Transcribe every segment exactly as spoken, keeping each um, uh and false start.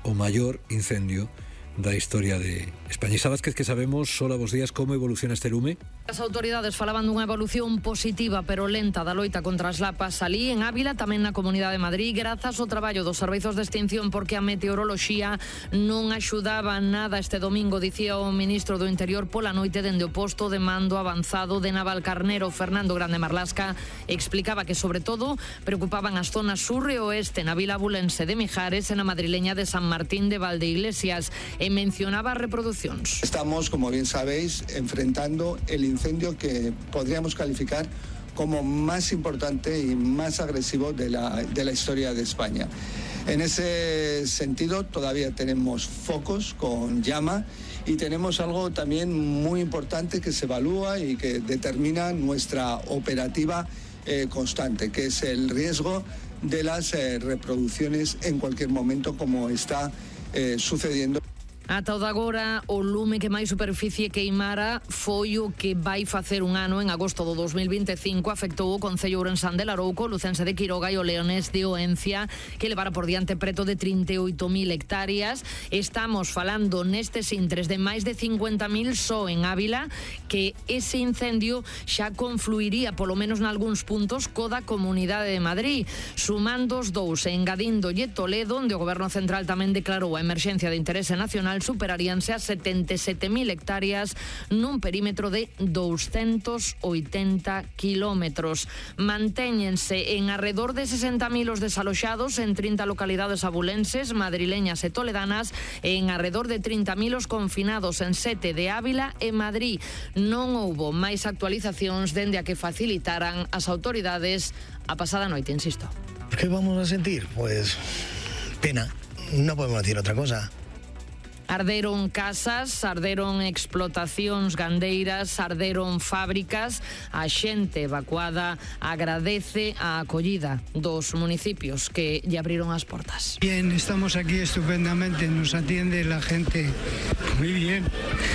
o maior incendio da historia de España. Isa Vázquez, que sabemos, hola, bos días, como evoluciona este lume? As autoridades falaban dunha evolución positiva pero lenta da loita contra as lapas alí en Ávila, tamén na Comunidade de Madrid, grazas ao traballo dos servizos de extinción, porque a meteoroloxía non axudaba nada este domingo, dicía o ministro do Interior pola noite dende o posto de mando avanzado de Navalcarnero. Fernando Grande Marlasca explicaba que sobre todo preocupaban as zonas sur e oeste, na vila abulense de Mijares e na madrileña de San Martín de Valdeiglesias, e mencionaba reproduccións. Estamos, como bien sabéis, enfrentando el incendio que podríamos calificar como más importante y más agresivo de la, de la historia de España. En ese sentido, todavía tenemos focos con llama y tenemos algo también muy importante que se evalúa y que determina nuestra operativa eh, constante, que es el riesgo de las eh, reproducciones en cualquier momento, como está eh, sucediendo. Ata o de agora, o lume que máis superficie queimara foi o que vai facer un ano. En agosto do dos mil vinte e cinco afectou o concello ourensán de Larouco, Lucense de Quiroga e o leonés de Oencia, que levara por diante preto de trinta e oito mil hectáreas. Estamos falando nestes intres de máis de cincuenta mil só en Ávila, que ese incendio xa confluiría polo menos nalgúns puntos co da Comunidade de Madrid, sumando os dous e engadíndolle Toledo, onde o Goberno Central tamén declarou a emerxencia de interese nacional, superaríanse a setenta e sete mil hectáreas nun perímetro de doscientos oitenta kilómetros. Mantéñense en arredor de sesenta mil os desaloxados en trinta localidades abulenses, madrileñas e toledanas, e en arredor de trinta mil os confinados en sete de Ávila e Madrid. Non houbo máis actualizacións dende a que facilitaran as autoridades a pasada noite, insisto. ¿Qué vamos a sentir? Pues pena, no podemos decir otra cosa. Arderon casas, arderon explotacións gandeiras, arderon fábricas. A xente evacuada agradece a acollida dos municipios que lle abriron as portas. Bien, estamos aquí estupendamente, nos atiende la gente muy bien.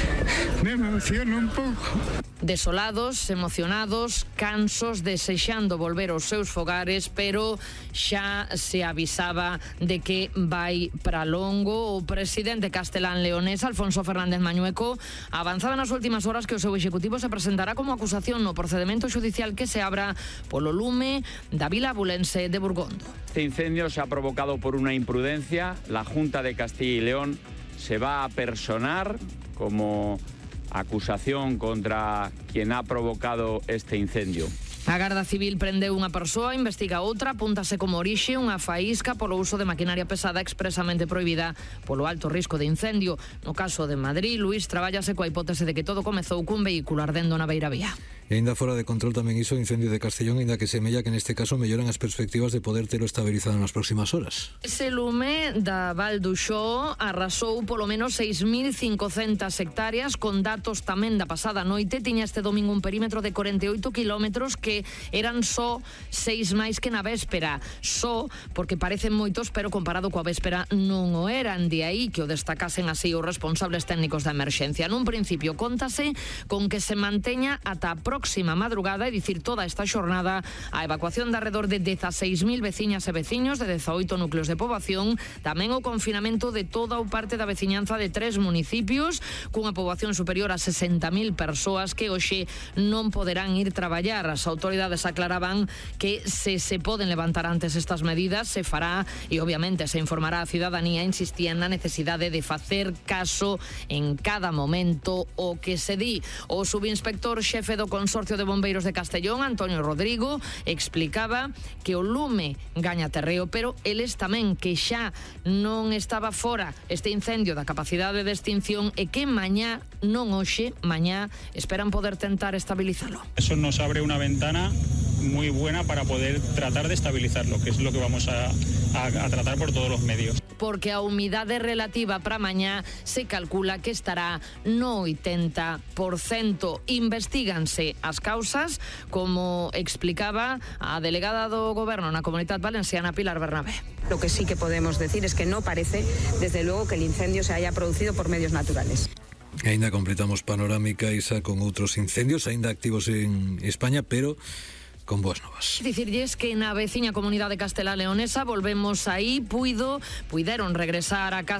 Me emociona un pouco. Desolados, emocionados, cansos, desexando volver aos seus fogares, pero xa se avisaba de que vai para longo. O presidente castelán leonés, Alfonso Fernández Mañueco, avanzaba nas últimas horas que o seu executivo se presentará como acusación no procedemento xudicial que se abra polo lume da vila abulense de Burgondo. Este incendio se ha provocado por una imprudencia. La Junta de Castilla y León se va a personar como acusación contra quien ha provocado este incendio. A Garda Civil prendeu unha persoa, investiga outra, apúntase como orixe unha faísca polo uso de maquinaria pesada expresamente prohibida polo alto risco de incendio. No caso de Madrid, Luís, trabállase coa hipótese de que todo comezou cun vehículo ardendo na beiravía. E ainda fora de control tamén iso o incendio de Castellón, ainda que semella que neste caso melloran as perspectivas de poder telo estabilizado nas próximas horas. Ese lume da Val d'Uxó arrasou polo menos seis mil cincocentas hectáreas, con datos tamén da pasada noite. Tiña este domingo un perímetro de corenta e oito kilómetros, que eran só seis máis que na véspera. Só porque parecen moitos, pero comparado coa véspera non o eran. De aí que o destacasen así os responsables técnicos da emerxencia. Nun principio contase con que se manteña ata a próxima madrugada, é dicir, toda esta xornada, a evacuación de arredor de dezaseis mil veciñas e veciños de dezaoito núcleos de poboación, tamén o confinamento de toda ou parte da veciñanza de tres municipios, cunha poboación superior a sesenta mil persoas que hoxe non poderán ir traballar. As autoridades aclaraban que se se poden levantar antes estas medidas, se fará e obviamente se informará a cidadanía. Insistían na necesidade de facer caso en cada momento o que se di. O subinspector xefe do Consorcio de Bombeiros de Castellón, Antonio Rodrigo, explicaba que o lume gaña terreo, pero eles tamén que xa non estaba fora este incendio da capacidade de extinción e que mañá, non hoxe, mañá esperan poder tentar estabilizarlo. Eso nos abre una ventana muy buena para poder tratar de estabilizarlo, que es lo que vamos a, a, a tratar por todos los medios. Porque a humidade relativa para mañá se calcula que estará no oitenta por cento. Investíganse as causas, como explicaba a delegada do Goberno na Comunidade Valenciana, Pilar Bernabé. Lo que sí que podemos decir es que no parece, desde luego, que el incendio se haya producido por medios naturales. Ainda completamos panorámica, Isa, con outros incendios aínda activos en España, pero con boas novas. Dicirlles que na veciña comunidade castelá leonesa volvemos aí, puido, puideron regresar a casa